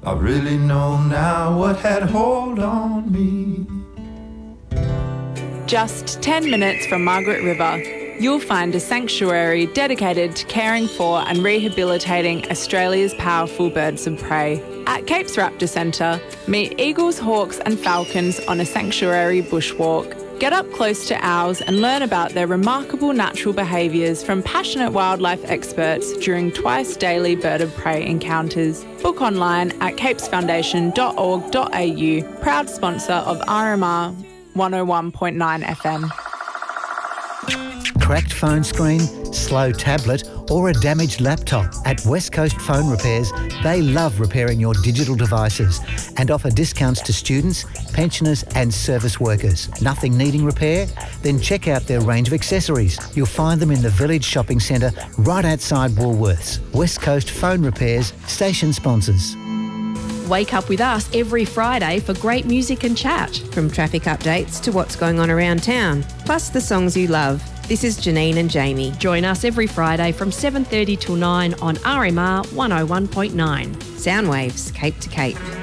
I really know now what had hold on me. Just 10 minutes from Margaret River, you'll find a sanctuary dedicated to caring for and rehabilitating Australia's powerful birds of prey. At Capes Raptor Centre, meet eagles, hawks and falcons on a sanctuary bushwalk. Get up close to owls and learn about their remarkable natural behaviours from passionate wildlife experts during twice daily bird of prey encounters. Book online at capesfoundation.org.au, proud sponsor of RMR 101.9 FM. Cracked phone screen, slow tablet or a damaged laptop? At West Coast Phone Repairs, they love repairing your digital devices and offer discounts to students, pensioners and service workers. Nothing needing repair? Then check out their range of accessories. You'll find them in the Village Shopping Centre right outside Woolworths. West Coast Phone Repairs, station sponsors. Wake up with us every Friday for great music and chat. From traffic updates to what's going on around town, plus the songs you love. This is Janine and Jamie. Join us every Friday from 7:30 till 9 on RMR 101.9. Soundwaves, Cape to Cape.